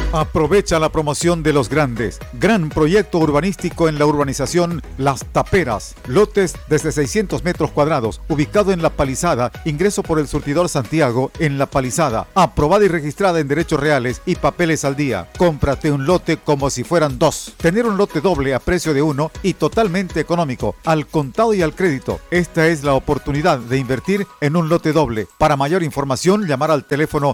Aprovecha la promoción de los grandes. Gran proyecto urbanístico en la urbanización Las Taperas. Lotes desde 600 metros cuadrados, ubicado en La Palizada, ingreso por el surtidor Santiago en La Palizada. Aprobada y registrada en derechos reales y papeles al día. Cómprate un lote como si fueran dos. Tener un lote doble a precio de uno y totalmente económico, al contado y al crédito. Esta es la oportunidad de invertir en un lote doble. Para mayor información, llamar al teléfono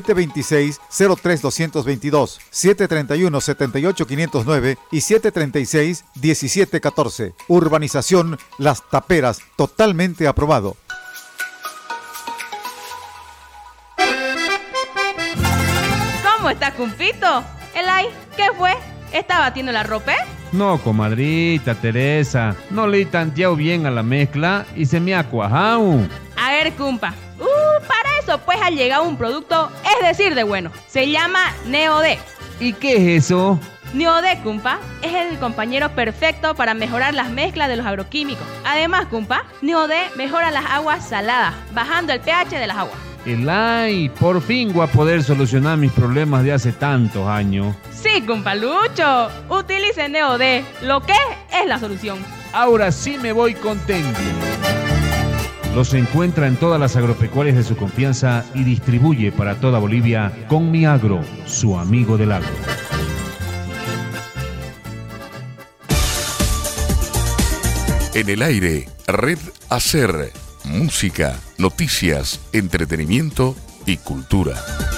726-03-222. 731-78-509 y 736-1714. Urbanización Las Taperas, totalmente aprobado. ¿Cómo está, Cumpito? Elay, ¿qué fue? ¿Está batiendo la ropa? No, comadrita Teresa, no le he tanteado bien a la mezcla y se me ha cuajado. A ver, cumpa, para eso pues ha llegado un producto, es decir, de bueno. Se llama Neodé. ¿Y qué es eso? Neodé, cumpa, es el compañero perfecto para mejorar las mezclas de los agroquímicos. Además, cumpa, Neodé mejora las aguas saladas, bajando el pH de las aguas. Elay, por fin voy a poder solucionar mis problemas de hace tantos años. Sí, cumpa Lucho, utilice Neodé, lo que es la solución. Ahora sí me voy contento. Los encuentra en todas las agropecuarias de su confianza y distribuye para toda Bolivia con Mi Agro, su amigo del agro. En el aire, Red Hacer. Música, noticias, entretenimiento y cultura.